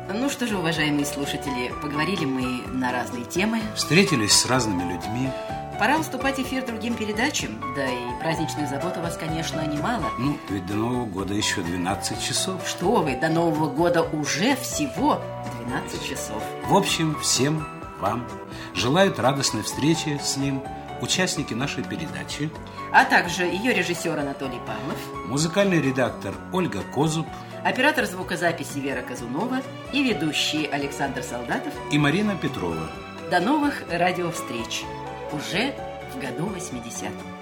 Ну что же, уважаемые слушатели, поговорили мы на разные темы. Встретились с разными людьми. Пора уступать эфир другим передачам. Да и праздничных забот у вас, конечно, немало. Ну, ведь до Нового года еще 12 часов. Что вы, до Нового года уже всего 12 часов. В общем, всем вам желают радостной встречи с ним участники нашей передачи, а также ее режиссер Анатолий Павлов, музыкальный редактор Ольга Козуб, оператор звукозаписи Вера Казунова и ведущие Александр Солдатов и Марина Петрова. До новых радиовстреч уже в году 80-м.